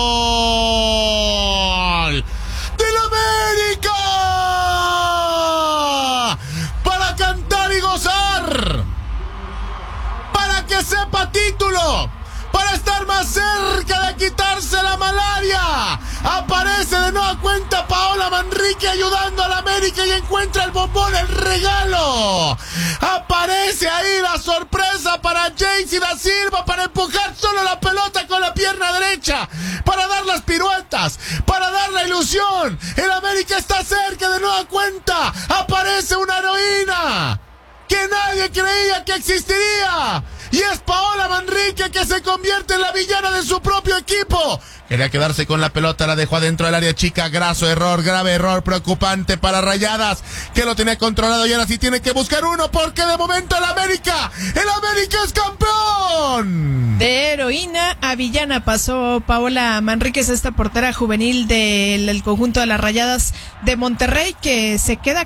del América para cantar y gozar, para que sepa título, para estar más cerca de quitarse la malaria. Aparece de nueva cuenta Paola Manrique ayudando al América y encuentra el bombón, el regalo. Aparece ahí la sorpresa para Jaycee da Silva para empujar solo la pelota con la pierna derecha, para dar las piruetas, para dar la ilusión. El América está cerca de nueva cuenta. Aparece una heroína que nadie creía que existiría. Y es Paola Manrique, que se convierte en la villana de su propio equipo. Quería quedarse con la pelota, la dejó adentro del área chica. Graso error, grave error, preocupante para Rayadas, que lo tenía controlado y ahora sí tiene que buscar uno, porque de momento el América es campeón. De heroína a villana pasó Paola Manríquez, esta portera juvenil del conjunto de las Rayadas de Monterrey, que se queda